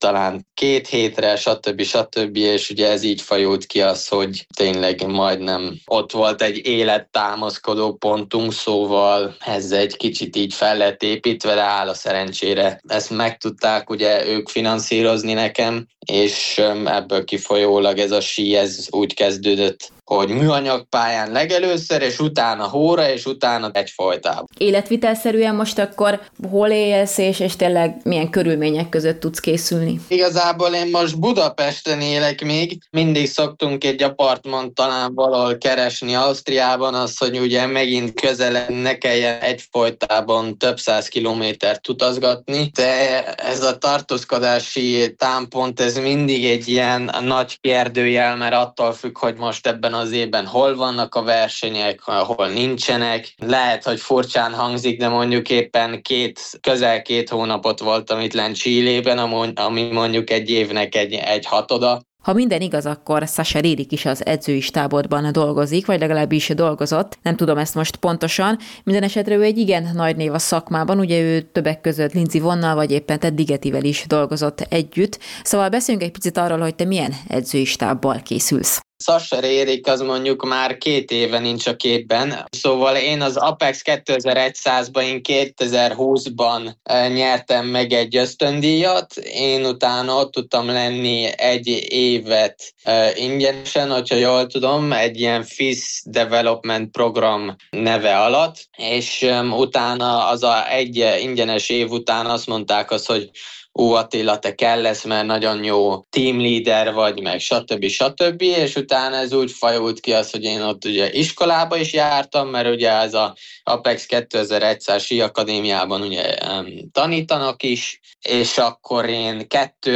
talán 2 hétre, stb. És ugye ez így fajult ki az, hogy tényleg majdnem ott volt egy élettámaszkodó pontunk, szóval ez egy kicsit így fel lett építve, de hála szerencsére ezt meg tudták ugye ők finanszírozni nekem, és ebből kifolyólag ez a sí, ez úgy kezdődött, hogy műanyag pályán legelőször, és utána hóra, és utána egyfolytában. Életvitelszerűen most akkor hol élsz, és tényleg milyen körülmények között tudsz készülni? Igazából én most Budapesten élek még. Mindig szoktunk egy apartmant talán valahol keresni Ausztriában, az, hogy ugye megint közel ne kelljen egyfolytában több 100 kilométert utazgatni, de ez a tartózkodási támpont, ez mindig egy ilyen nagy kérdőjel, mert attól függ, hogy most ebben az évben hol vannak a versenyek, hol nincsenek. Lehet, hogy furcsán hangzik, de mondjuk éppen közel 2 hónapot voltam itt lent Chilében, ami mondjuk egy évnek egy hatoda. Ha minden igaz, akkor Sasha Rérik is az edzői stábodban dolgozik, vagy legalábbis dolgozott. Nem tudom ezt most pontosan. Minden esetre ő egy igen nagy név a szakmában, ugye ő többek között Lindsey Vonnal, vagy éppen Ted Ligetivel is dolgozott együtt. Szóval beszéljünk egy picit arról, hogy te milyen edzői stábból készülsz. Sasha Rérik az mondjuk már 2 éve nincs a képben, szóval én az Apex 2100-ban, én 2020-ban nyertem meg egy ösztöndíjat, én utána ott tudtam lenni 1 évet ingyenesen, hogyha jól tudom, egy ilyen FIS Development program neve alatt, és utána az egy ingyenes év után azt mondták hogy Attila, te kell lesz, mert nagyon jó teamleader vagy, meg stb. És utána ez úgy fajult ki hogy én ott ugye iskolába is jártam, mert ugye ez a Apex 2100 sí akadémiában ugye tanítanak is, és akkor én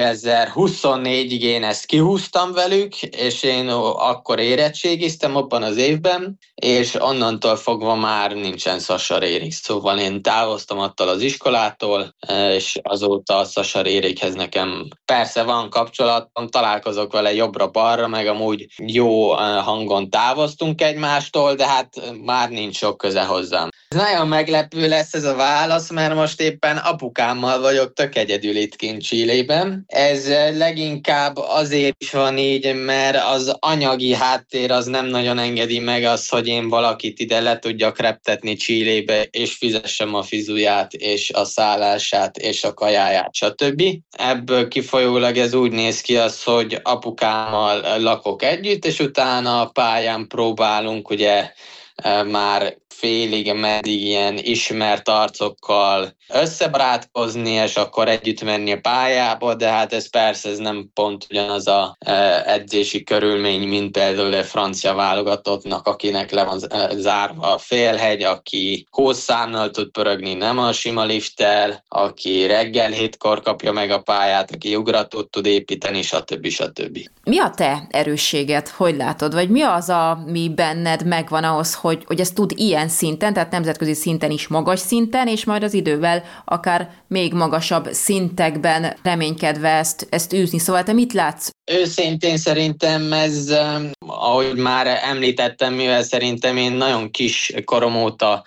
2024-ig én ezt kihúztam velük, és én akkor érettségiztem abban az évben, és onnantól fogva már nincsen Sasha Rérik. Szóval én távoztam attól az iskolától, és azóta a Sasha Rérikhez nekem persze van kapcsolatom, találkozok vele jobbra-balra, meg amúgy jó hangon távoztunk egymástól, de hát már nincs sok köze hozzám. Ez nagyon meglepő lesz ez a válasz, mert most éppen apukámmal vagyok tök egyedül itt kint Chilében. Ez leginkább azért is van így, mert az anyagi háttér az nem nagyon engedi meg azt, hogy én valakit ide le tudjak reptetni Chilébe, és fizessem a fizuját, és a szállását, és a kajáját, stb. Ebből kifolyólag ez úgy néz ki hogy apukámmal lakok együtt, és utána a pályán próbálunk ugye már félig, meddig ilyen ismert arcokkal összebarátkozni, és akkor együtt menni a pályába, de hát ez persze ez nem pont ugyanaz a edzési körülmény, mint például a francia válogatottnak, akinek le van zárva a félhegy, aki hószámnal tud pörögni, nem a sima lifttel, aki reggel 7-kor kapja meg a pályát, aki ugratót tud építeni, stb. Mi a te erősséged? Hogy látod? Vagy mi az, ami benned megvan ahhoz, hogy ezt tud ilyen szinten, tehát nemzetközi szinten is magas szinten, és majd az idővel akár még magasabb szintekben reménykedve ezt űzni. Szóval te mit látsz? Őszintén szerintem ez, ahogy már említettem, mivel szerintem én nagyon kis korom óta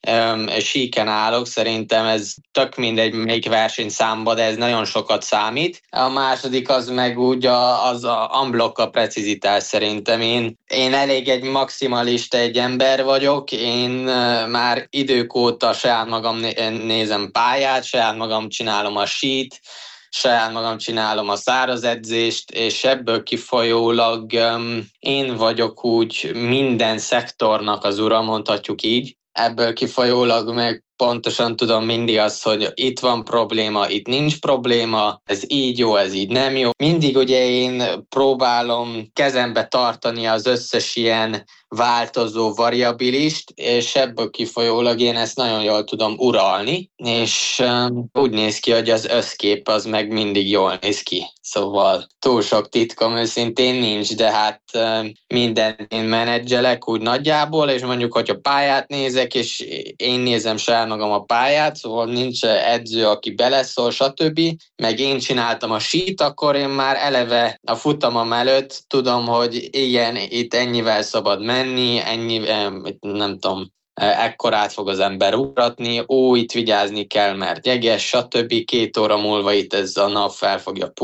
síken állok, szerintem ez tök mindegy melyik versenyszámba, de ez nagyon sokat számít. A második az meg úgy az unblock a precizitás szerintem. Én elég egy maximalista egy ember vagyok, én már idők óta saját magam nézem pályát, saját magam csinálom a sít, saját magam csinálom a száraz edzést, és ebből kifolyólag én vagyok úgy minden szektornak az ura, mondhatjuk így. Ebből kifolyólag meg pontosan tudom mindig hogy itt van probléma, itt nincs probléma, ez így jó, ez így nem jó. Mindig ugye én próbálom kezembe tartani az összes ilyen változó variabilist, és ebből kifolyólag én ezt nagyon jól tudom uralni, és úgy néz ki, hogy az összkép az meg mindig jól néz ki. Szóval túl sok titkom őszintén nincs, de hát mindent én menedzselek úgy nagyjából, és mondjuk, hogyha pályát nézek, és én nézem saját magam a pályát, szóval nincs edző, aki beleszól, stb. Meg én csináltam a sít, akkor én már eleve a futamom előtt tudom, hogy igen, itt ennyivel szabad menni, ennyi, nem tudom, ekkorát fog az ember ugratni, itt vigyázni kell, mert jeges, stb. 2 óra múlva itt ez a nap fel fogja